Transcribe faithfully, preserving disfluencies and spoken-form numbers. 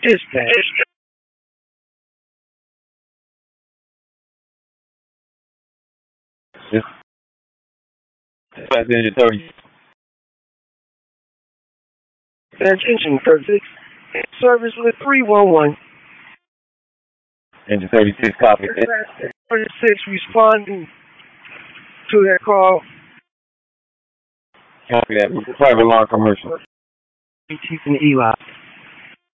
Dispatch. Dispatch engine thirty. Attention, thirty-six. Service with three one one. Engine thirty-six, copy. thirty-six responding to that call. Copy that. Private alarm commercial. Chief and Eli.